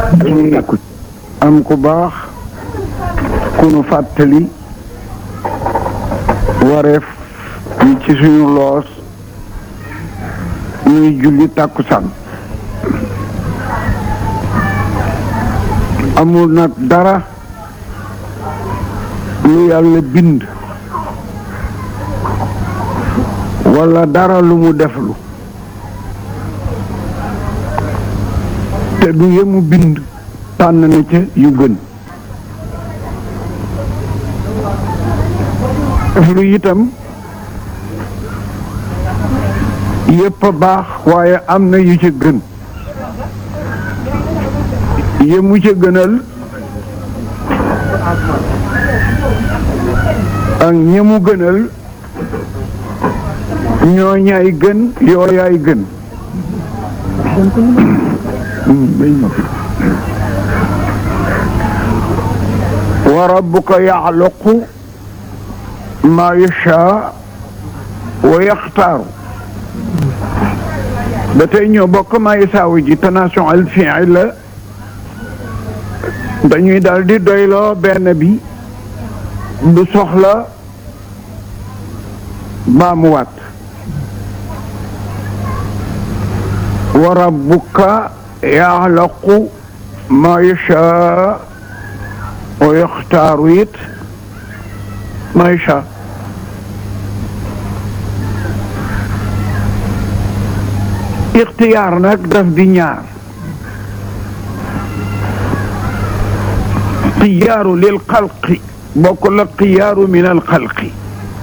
am ku baax ku nu fàttali wareef yi ci suñu loos ñuy julli tàkkusaan amul nag dara lu yàlla bind walla dara lu mu deflu te du yemu bind tànn na ca yu gën lu itam yépp a baax waaye am na yu ca gën yemu ca gënal ak ñemu gënal ñoo ñaay gën yoo yaay gën wa rabbuka yaxluqu maa yashaa wa yaxtaaru ba tey ñoo bokk maa yasaawu ji tanaasu al fi'il la dañuy daal di doyloo benn bi du soxla baamuwaat wa rabbuka yaxluqu maa yashaa wa yaxtaaru it maa yashaa ixtiyaar nag daf di ñaar xiyaaru lil xalqi bokk la xiyaaru min al xalqi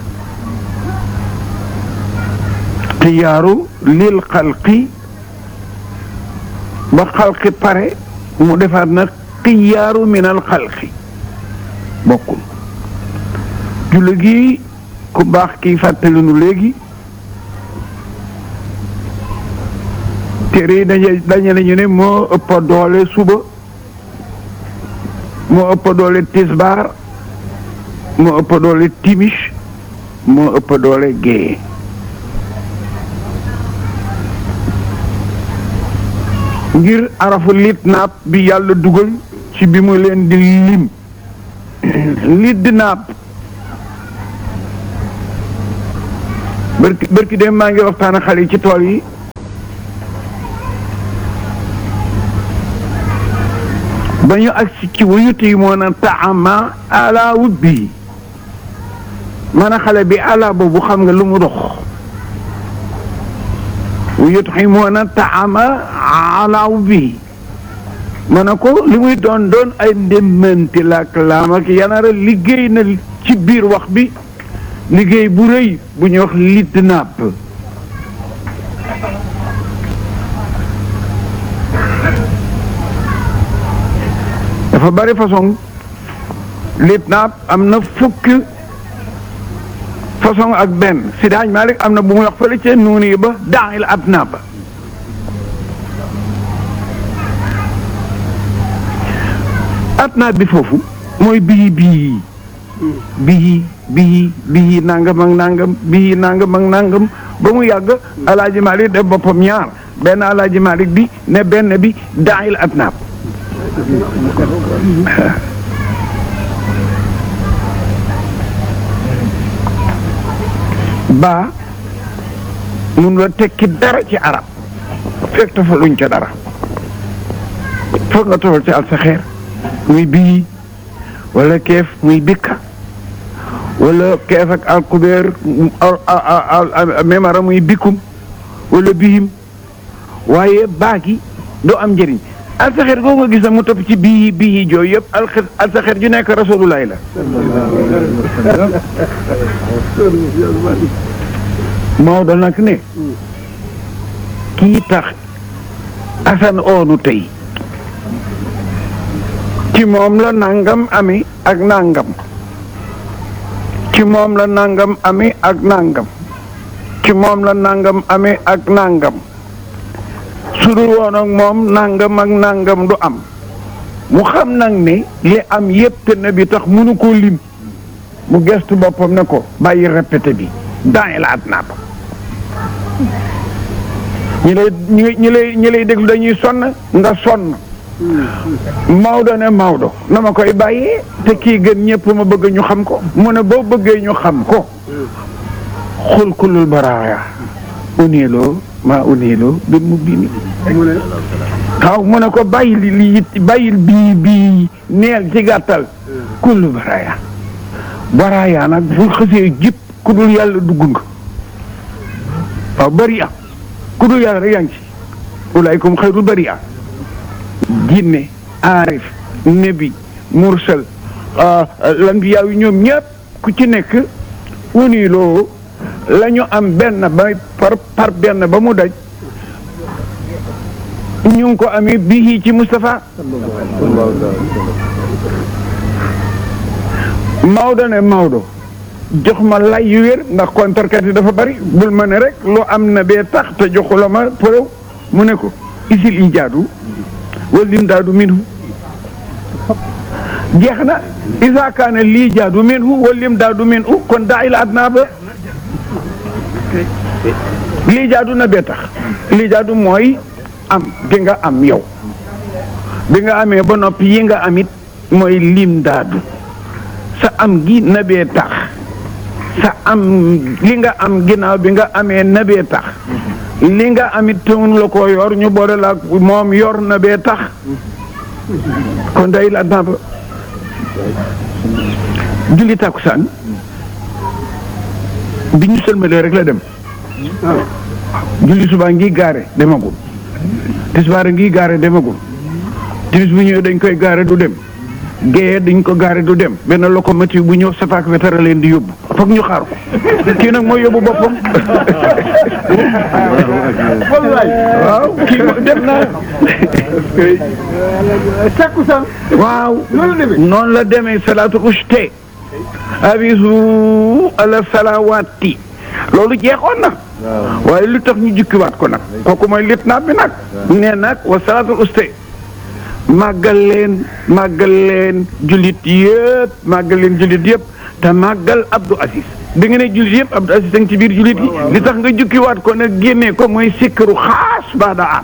xiyaaru lil xalqi ba xalqi pare mu defaat nag xiyaaru min al xalqi bokkul julli gi ku baax kii fàttali nu léegi téere yi dañu nañu ne moo ëpp doole suba moo ëpp doole tisbaar moo ëpp doole timis moo ëpp doole géeye ngir arafu litnaab bi yàlla dugal ci bi mu leen di lim litnaab bërki dem maa ngi waxtaan ak xale yi ci tool yi ba ñu agsi ci wuyuti moo na taama ala wubbi man a xale bi ala boobu xam nga lu mu dox wuyuti moo na taama ala wubbi man a ko li muy doon doon ay ndemmanti laak laam ak yanara liggéey na ci biir wax bi liggéey bu rëy bu ñuy wax litnaab dafa bari façon litnaab am na fukki façon ak benn si daañ Malik am na bu muy wax fële ca nuuni ba daanil atnaab atnaab bi foofu mooy bii nangam ak nangam bii nangam ak nangam ba mu yàgg alaaji Malik def boppam ñaar benn alaaji Malik bi ne benn bi daanil atnaab baa mun la tekki dara ci arab fekk tafa luñ ca dara foog nga tofal ci alsaxeer muy bii wala keef muy bikka wala keef ak alkubeer memara muy bikkum wala bihim waaye baa gi doo am njëriñ alsaxeer googu nga gis na mu topp ci bii jooyu yëpp alsaxeer ju nekk rasulullah la Maodo nag ne kii tax asan oonu tey ci moom la nangam ami ak nangam ci moom la nangam ami ak nangam ci moom la nangam ami ak nangam sudul woon ak moom nangam ak nangam du am mu xam nag ne li am yépp te na bi tax mënu koo lim mu gestu boppam ne ko bàyyi répété bi daañu la at naab ñi lay déglu dañuy sonn nga sonn Maodo ne Maodo na ma koy bàyyee te kii gën ñëpp ma bëgg ñu xam ko mu ne boo bëggee ñu xam ko xul kulul baraaya uniiloo maa uniiloo bil mu bini waaw mu ne ko bàyyil bii neel ci gàttal kulul baraaya nag bu xësee jip ku dul yàlla dugg nga waaw bariya ku dul yàlla rek yaa ngi ci ulaykum xayrul bariya jinne aarif nebi mursal lanbiyaa yi ñoom ñëpp ku ci nekk uniiloo la ñu am benn ba par benn ba mu daj ñu ngi ko amee bii ci Moustapha Maodo ne Maodo jox ma lay yu wér ndax kontarkat yi dafa bari bul ma ne rek loo am na bee tax te joxula ma preuve mu ne ko isil ijaadu wal imdaadu minhu jeex na isa kaana lii jaadu minhu wal imdaadu minhu kon daa ila adnaa ba lii jaadu na bee tax lii jaadu mooy am gi nga am yow bi nga amee ba noppi yi nga amit mooy lim daadu sa am gi na bee tax sa am li nga am ginnaaw bi nga amee na bee tax li nga amit teewul la ko yor ñu boole la moom yor na bee tax kon day la ba julli takkusaan bi ñu sëlmalee rek la dem julli subaa ngi gaare demagul tisbaar ngi gaare demagul timis bu ñëwee dañ koy gaare du dem géeye dañ ko gaare du dem benn locomotive bu ñëw safaak wetara leen di yóbbu foog ñu xaar ko kii nag mooy yóbbu boppam waaw kii def na takkusaan waaw noonu la demee salaatu ushte abisu ala salawaati loolu jeexoon na waaye lu tax ñu jukkiwaat ko nag kooku mooy lieutenant bi nag nee nag wa salaatu ushte màggal leen jullit yëpp màggal leen jullit yëpp te màggal Abdou Aziz bi nga ne jullit yëpp Abdou Aziz a ngi ci biir jullit yi li tax nga jukkiwaat ko nag génnee ko mooy sikkaru xaas baada am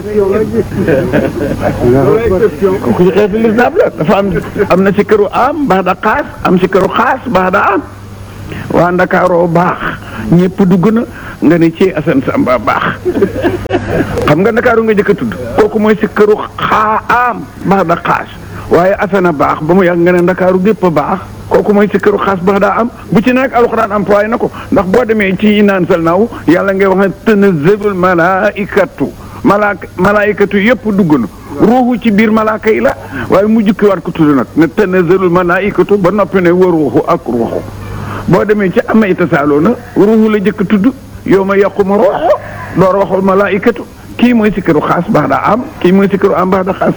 kooku ci xeetu lislaam la dafa am na sikkaru am baada xaas am sikkaru xaas baada am waa Ndakaaroo baax ñëpp dugg na nga ne ci Assane Samba baax xam nga Ndakaaru nga jëkk a tudd kooku mooy sikkaru am baada xaas waaye Assane baax ba mu yàgg nga ne Ndakaaru gépp baax kooku mooy sikkaru xaas baax daa am bu ci nekk alxuraan employé na ko ndax boo demee ci naan sal naaw yàlla ngay wax ne tanazzalul malaayikatu yëpp dugg na ruuxu ci biir malaaka yi la waaye mu jukki waat ko tudd nag ne tanazzalul malaayikatu ba noppi ne wa ruuxu ak ruuxu boo demee ci ama itasaaloo na ruuxu la jëkk tudd yow ma yàquma ruuxu door waxul malaayikatu kii mooy sikkaru xaas baax daa am kii mooy sikkaru am baax da xaas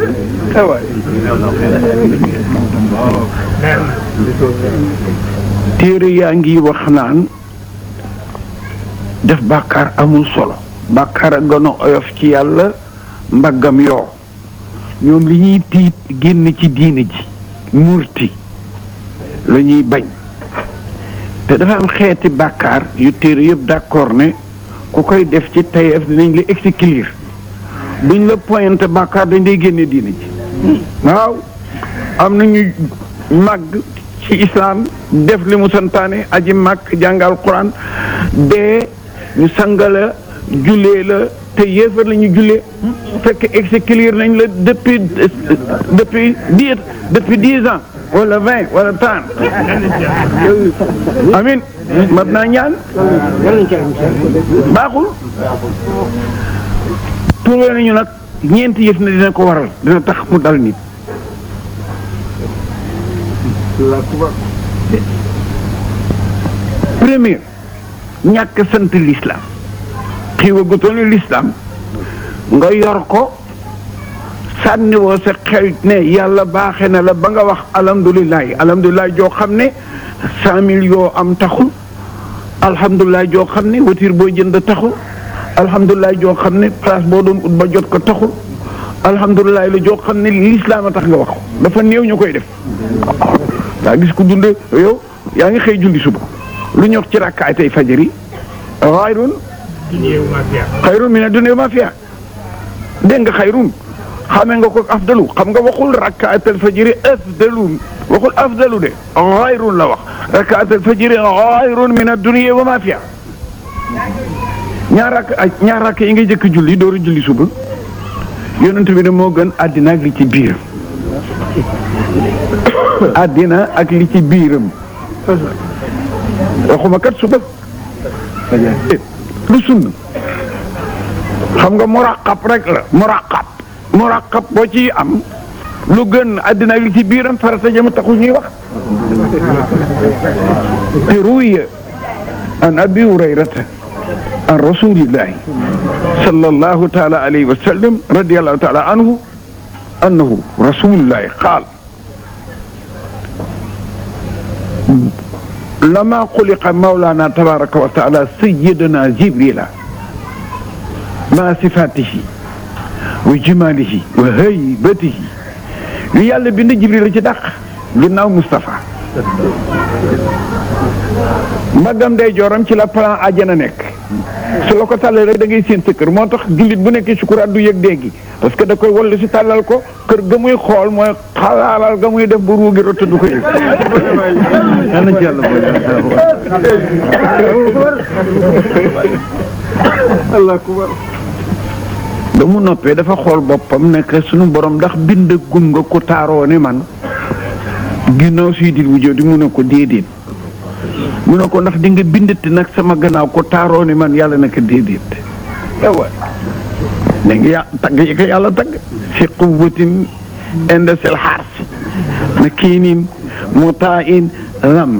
téere yaa ngi wax naan def bàkkaar amul solo bàkkaar a gën a oyof ci yàlla mbaggam yoo ñoom li ñuy tiit génn ci diine ji murti la ñuy bañ te dafa am xeeti bàkkaar yu téere yëpp d'accord ne ku koy def ci tayeef dinañ la exécuter buñ la pointé bàkkaar dañ day génne diine ji waaw am nañu màgg ci islam def li mu santaane aji màgg jàngal quran dee ñu sangala jullee la te yéefar la ñu jullee fekk exécuter nañ la depuis 10 ans wala 20 wala 30 amin mat naa ñaan baaxul tuuree nañu nag ñeenti yëf na dina ko waral dina tax mu dal nit premier ñàkk sant l'islam xiiwa gu toll ni l'islam nga yor ko sànni woo sa xel ne yàlla baaxe na la ba nga wax alhamdulilah joo xam ne 100 000 yoo am taxul alhamdulilah joo xam ne voiture boo jënd taxul alhamdulilah joo xam ne place boo doon ut ba jot ko taxul alhamdulilah la joo xam ne l'islam a tax nga wax ko dafa néew ñu koy def daa gis ku dunde yow yaa ngi xëy julli suba lu ñor ci rakkaay tey fajari xayrun mina dunya ma fiha dégg nga xayrun xamee nga ko afdalu xam nga waxul rakaatal fajri afdalu waxul afdalu de xayrun la wax rakaatal fajri xayrun min ad-dunya wa ma fiha ñaar rakk yi nga jëkk julli dooru julli suba yonent bi ne moo gën àddina ak li ci biiram àddina ak li ci biiram waxuma kat suba lu sunna xam nga muraqab rek la muraqab boo ci am lu gën àddina ak li ci biiram farata jëm taxu ñuy wax te ruwiya an abi hurayrata an rasulillahi sallallahu taala alayhi wa sallam radiyallahu taala anhu annahu rasulullahi qaal lama xuliqa mawlana tabaraka wa taala sayyidina jibrila ma sifatihi wa jimalihi wa haybatihi li yàlla bind jibril ci dàq ginnaaw Moustapha mbagam day jooram ci la plan àjjana nekk su la ko tàllee rek da ngay séen sa kër moo tax jullit bu nekkee sukuraat du yëg déggi parce que da koy wallu si tàllal ko kër ga muy xool mooy xalaalal ga muy def bu ruugi rott du ko yëg ba mu noppee dafa xool boppam nekk sunu borom ndax bind gum nga ko taaroo ne man ginnaaw siy dir wu di mu ne ko déedéet mu ne ko ndax di nga bindati nag sama gannaaw ko taaroo ni man yàlla naka déedéet ewa léegi tagg yi ko yàlla tagg fi quwwatin inda sil xaars makinin mutain lam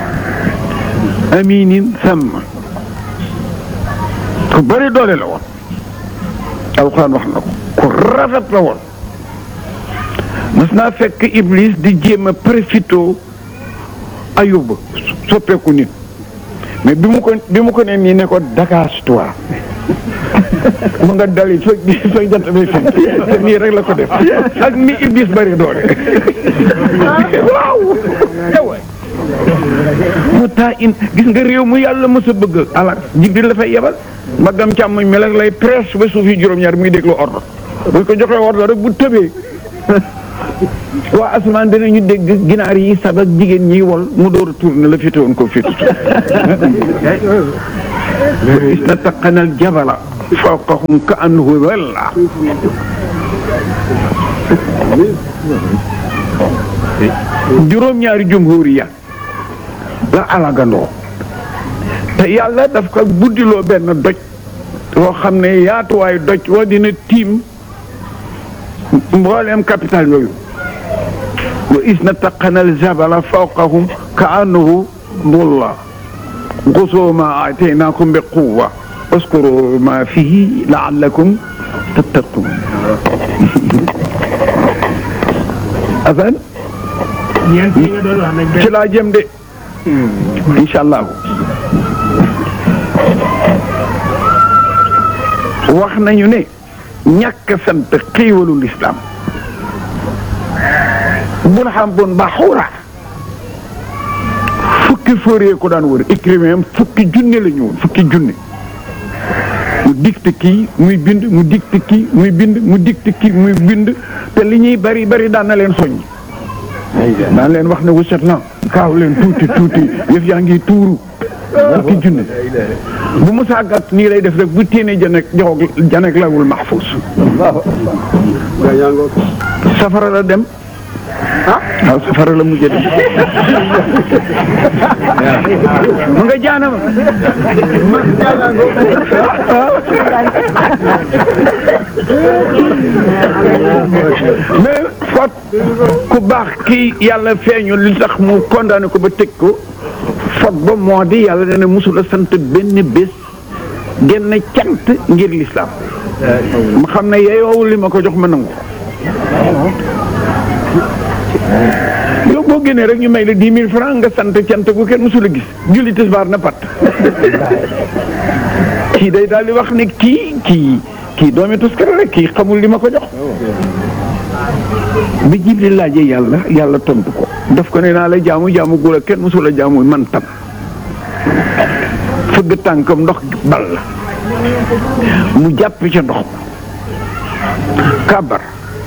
aminin samma ku bëri doole la woon alxuraan wax na ko ku rafet la woon mas naa fekk Iblis di jéem a profito Ayuba soppeeku nit mais bi mu ko ne nii ne ko dégage-toi mu nga dali soo jant bi fi te nii rek la ko def ak ni Iblis bari doole waaw mu taa in gis nga réew mu yàlla mës a bëgg alak Jibril la fay yebal magam càmmoñ mi lay presse ba suuf yi juróom-ñaar muy déglu ordre buñ ko joxee ordre rek bu tëbee waa asamaan danañu dégg ginaar yi sab ak jigéen ñi wol mu door a tourné la féete woon ko féete istataqana al jabala fawqahum ka annahu dhilla juróom-ñaari jumhuriya la alagandoo te yàlla daf ko buddiloo benn doj woo xam ne yaatuwaay doj woo dina tiim mbooleem capital yooyu wa istataqana al jabala fawqahum ka annahu dhilla xusuu maa aataynaakum bi quwwa waskuru maa fihi la'allakum tattaqun afan ci laa jëm de incha allah wax nañu ne ñàkk sant xéewalu lislaam bun xam bun baxuura fukki fóoree ko daan wër écrivain fukki junne la ñu woon fukki junne mu dicte kii muy bind mu dicte kii muy bind mu dicte kii muy bind te li ñuy bari bari daan na leen soññ daan leen wax ne wuset na kaaw leen tuuti yëf yaa ngi tuuru fukki junne bu mu sàggat nii lay def rek bu téenee janek lawul mahfuus safara la dem waaw safara la mujjee dem mu nga jaanama mais fot ku baax kii yàlla feeñu li tax mu condamné ko ba tëj ko fot ba moo di yàlla dana musula sant benn bés genn cant ngir lislaam ma xam ne yeyoowul li ma ko jox ma nangu yow boo génnee rek ñu may la 10 000 francs nga sant cant gu kenn mësula gis julli tisbaar na pat kii day daal di wax ne kii doomi tuskara rek kii xamul li ma ko jox bi Jibril laajee yàlla tontu ko daf ko ne naa la jaamu gu la kenn mësula jaamu man tam fëgg tànkam ndox bal la mu jàpp ca ndox kabar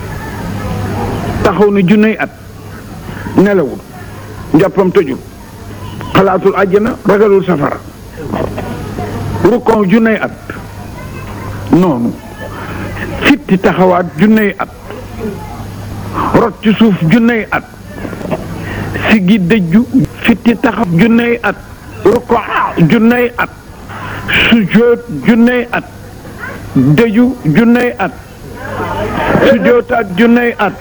taxaw na junney at nelawul njàppam tëjul xalaatul àjjana ragalul safara rukkoo junney at noonu fitti taxawaat junney at rot ci suuf junney at siggi dëjju fitti taxaw junney at rukkoo junney at sujjóot junney at dëju junney at sujjóotaat junney at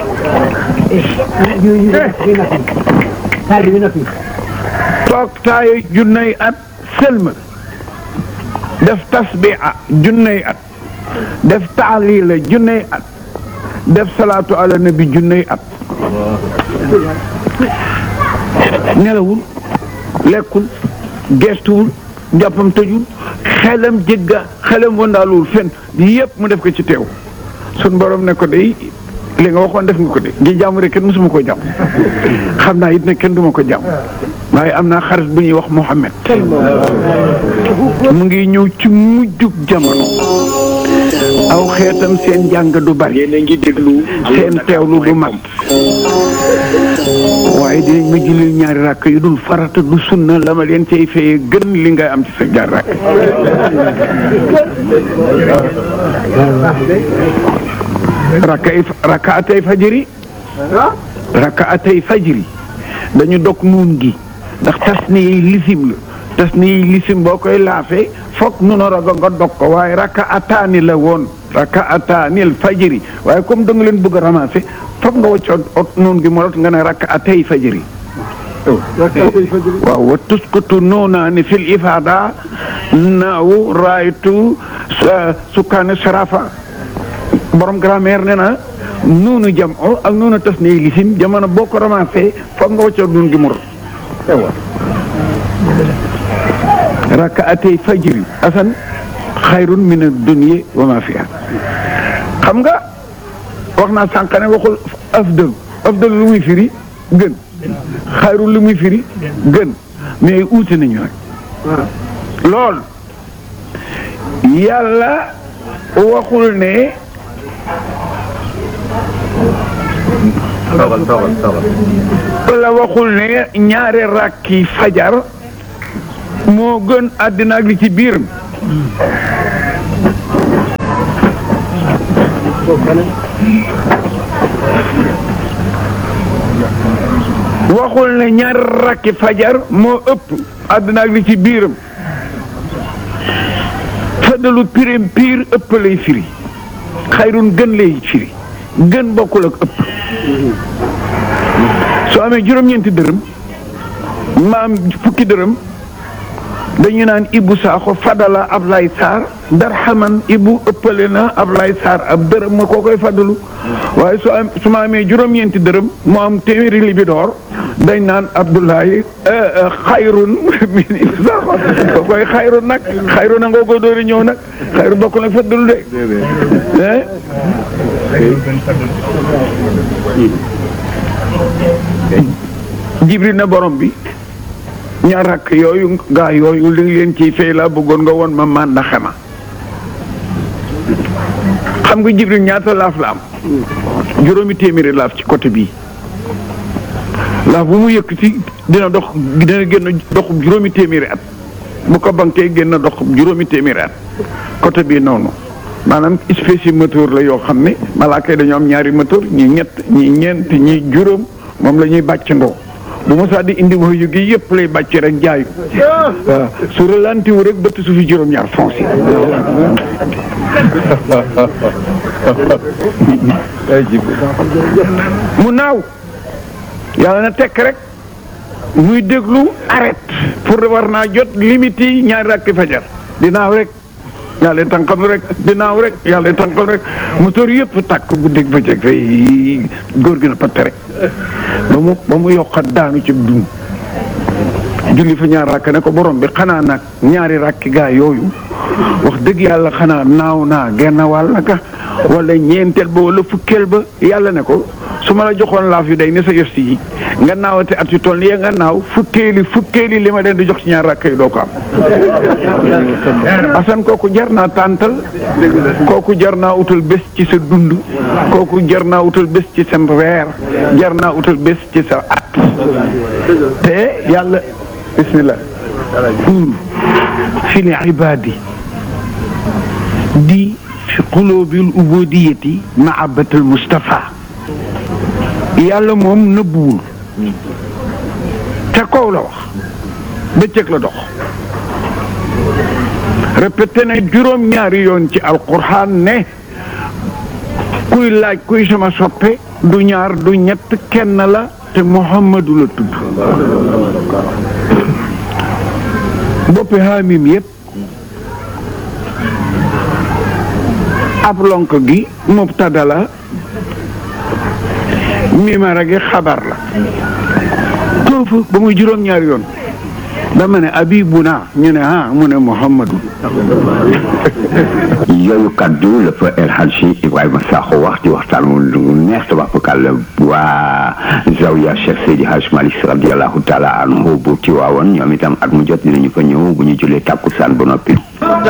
toog taayu junney at sëlma def tasbiha junney at def taalila junney at def salaatu ala nabi junney at nelawul lekkul gestuwul njàppam tëjul xelam jégga xelam wandaaluwul fen yépp mu def ko ci teew sun borom ne ko day li nga waxoon def nga ko de gi jàmm rek kenn mësuma ko jàmm xam naa it ne kenn duma ko jàmm waaye am naa xarit bu ñuy wax Muhammad mu ngi ñëw ci mujjug jamono aw xeetam seen jàng du bari yéen a ngi déglu seen teewlu du mat waaye dinañ ma julil ñaari rakk yu dul farata du sunna la ma leen cay feye gën li ngay am ci sa jaar rakk rakaatay fajri dañu dog nuun gi ndax tas ni lisim la tas ni lisim boo koy laafee foog nu raga nga dog ko waaye rakaataani la woon rakaataanil fajri waaye comme da nga leen bëgg a ramasser foog nga wacc ot nuun gi mu rot nga ne rakaatay fajri waaw wa tuskutu nuunaani fil ifaada naaw raaytu sukkaane sarafa borom grammaire nee na nuunu jam o ak nuunu tas ne lisim jamono boo ko ramassé foog nga waccoog nuun gi mur rakaatay fajri asan xayrun min ad-dunya wa ma fiha xam nga wax naa sànq ne waxul afdal lu muy firi gën xayrun lu muy firi gën mais uute nañu nag lool yàlla waxul ne la waxul ne ñaari rakki fajar moo gën àddina ak li ci biiram waxul ne ñaari rakki fajar moo ëpp àddina ak li ci biiram fadalu pirim piir ëpp lay firi xayrun gën lay firi gën bokkul ak ëpp soo amee juróom-ñeenti dërëm ma am fukki dërëm dañu naan Ibou Sakho fadala Ablaye Sarr darxaman Ibou ëppale na Ablaye Sarr ab dërëm ma koo koy fadalu waaye su ma amee juróom-ñeenti dërëm mu am téeméeri libidoor dañ naan Abdoulaye xayrun min Ibou Sakho koo koy xayrun nag xayrun na ngoo ko dóori ñëw nag xayru bokk nag fadalu de Jibril na borom bi ñaar rakk yooyu gaa yooyu li ngi leen ciy fay la bëggoon nga woon ma màndaxe ma xam nga Jibril ñaata laaf la am juróomi téeméeri laaf ci côté bii laaf bu mu yëkkati dina génn dox juróomi téeméeri at bu ko bankee génn dox juróomi téeméeri at côté bii noonu maanaam espèce moteur la yoo xam ne malaaka yi dañoo am ñaari moteur ñi ñett ñi ñeent ñi juróom moom la ñuy bàccandoo bu Moussa di indi wax yu gi yëpp lay bàcc rek jaayu waaw su relanti wu rek bëtt su fi juróom-ñaar foncé mu naaw yàlla na tekk rek muy déglu arrête pour war naa jot limite yi ñaari rakki fajar dinaaw rek yàlla tànkal rek dinaaw rek yàlla tànkal rek moteur yëpp tàkk guddeeg bëccëg fay góor gi na patte rek ba mu yokkat daanu ci dum julli fa ñaar rakk ne ko borom bi xanaa nag ñaari rakki gaa yooyu wax dëgg yàlla xanaa naaw naa genn wàll ka wala ñeenteel ba wala fukkeel ba yàlla ne ko su ma la joxoon laaf yu day ne sa yosti yi nga naawate at yu toll nii nga naaw fukkeeli li ma leen di jox ci ñaar rakk yi doo ko am asan kooku jar naa tàntal kooku jar naa utal bés ci sa dund kooku jar naa utal bés ci sa weer jar naa utal bés ci sa at te yàlla bismillah fi li ibaadi di fi qulubil ubudiyati mahabbatul Mustafa yàlla moom nëbbuwul te kaw la wax bëccëg la dox répété na juróom-ñaari yoon ci alquran ne kuy laaj kuy sama soppe du ñaar du ñett kenn la te Muhammadu la tudd boppi Haamim yépp ab lonk gi mubtada la mimara gi xabar la foofu ba muy juróom-ñaari yoon dama ne abibuna ñu ne mu ne Muhammadu yooyu kaddu la fa El Hadji Ibrahima Sakho wax ci waxtaan lu neex tabaarkalla waa Zawiya Cheikh Seydi Hadj Malick radiyallahu taala anhu bu Tiwaawan ñoom itam at mu jot dinañu fa ñëw bu ñu julee tàkkusaan ba noppi